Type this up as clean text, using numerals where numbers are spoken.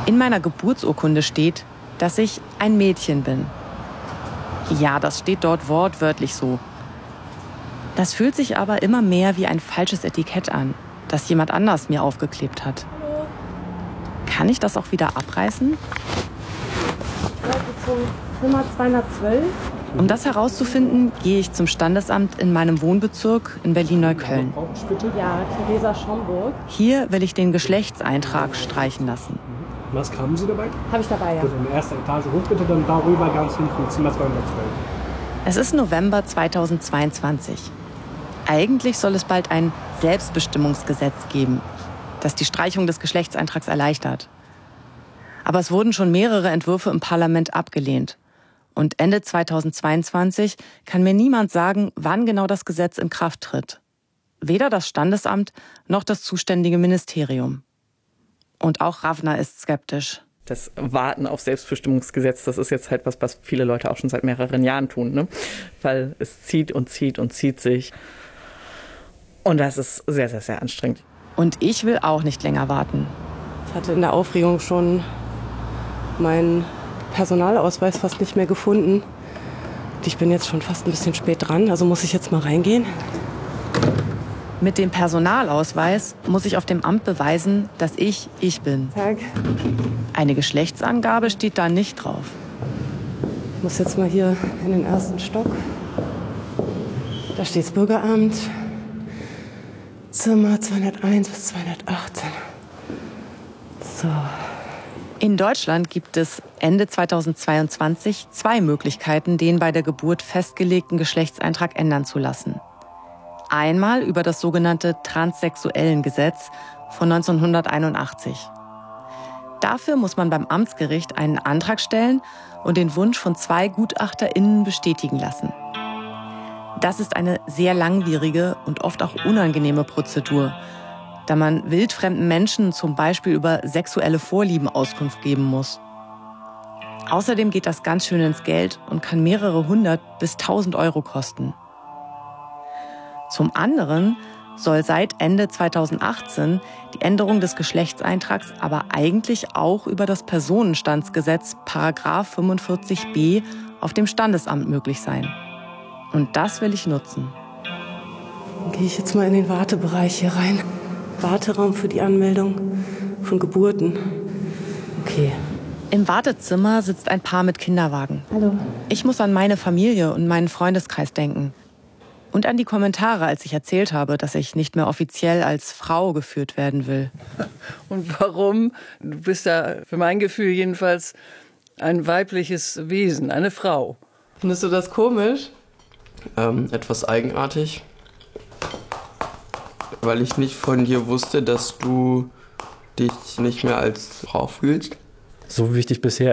In meiner Geburtsurkunde steht, dass ich ein Mädchen bin. Ja, das steht dort wortwörtlich so. Das fühlt sich aber immer mehr wie ein falsches Etikett an, das jemand anders mir aufgeklebt hat. Hallo. Kann ich das auch wieder abreißen? Zum Zimmer 212. Um das herauszufinden, gehe ich zum Standesamt in meinem Wohnbezirk in Berlin-Neukölln. Ja, Theresa Schomburg. Hier will ich den Geschlechtseintrag streichen lassen. Was haben Sie dabei? Habe ich dabei, ja. Gut, in der ersten Etage hoch bitte, dann darüber ganz hinten, Zimmer 212. Es ist November 2022. Eigentlich soll es bald ein Selbstbestimmungsgesetz geben, das die Streichung des Geschlechtseintrags erleichtert. Aber es wurden schon mehrere Entwürfe im Parlament abgelehnt. Und Ende 2022 kann mir niemand sagen, wann genau das Gesetz in Kraft tritt. Weder das Standesamt noch das zuständige Ministerium. Und auch Ravna ist skeptisch. Das Warten auf Selbstbestimmungsgesetz, das ist jetzt halt was viele Leute auch schon seit mehreren Jahren tun, ne? Weil es zieht und zieht und zieht sich. Und das ist sehr, sehr, sehr anstrengend. Und ich will auch nicht länger warten. Ich hatte in der Aufregung schon meinen Personalausweis fast nicht mehr gefunden. Ich bin jetzt schon fast ein bisschen spät dran, also muss ich jetzt mal reingehen. Mit dem Personalausweis muss ich auf dem Amt beweisen, dass ich bin. Tag. Eine Geschlechtsangabe steht da nicht drauf. Ich muss jetzt mal hier in den ersten Stock. Da steht's Bürgeramt. Zimmer 201 bis 218. So. In Deutschland gibt es Ende 2022 2 Möglichkeiten, den bei der Geburt festgelegten Geschlechtseintrag ändern zu lassen. Einmal über das sogenannte Transsexuellengesetz von 1981. Dafür muss man beim Amtsgericht einen Antrag stellen und den Wunsch von 2 GutachterInnen bestätigen lassen. Das ist eine sehr langwierige und oft auch unangenehme Prozedur, da man wildfremden Menschen zum Beispiel über sexuelle Vorlieben Auskunft geben muss. Außerdem geht das ganz schön ins Geld und kann mehrere 100 bis 1000 Euro kosten. Zum anderen soll seit Ende 2018 die Änderung des Geschlechtseintrags aber eigentlich auch über das Personenstandsgesetz § 45b auf dem Standesamt möglich sein. Und das will ich nutzen. Dann gehe ich jetzt mal in den Wartebereich hier rein. Warteraum für die Anmeldung von Geburten. Okay. Im Wartezimmer sitzt ein Paar mit Kinderwagen. Hallo. Ich muss an meine Familie und meinen Freundeskreis denken. Und an die Kommentare, als ich erzählt habe, dass ich nicht mehr offiziell als Frau geführt werden will. Und warum? Du bist da für mein Gefühl jedenfalls ein weibliches Wesen, eine Frau. Findest du das komisch? Etwas eigenartig, weil ich nicht von dir wusste, dass du dich nicht mehr als Frau fühlst. So wie ich dich bisher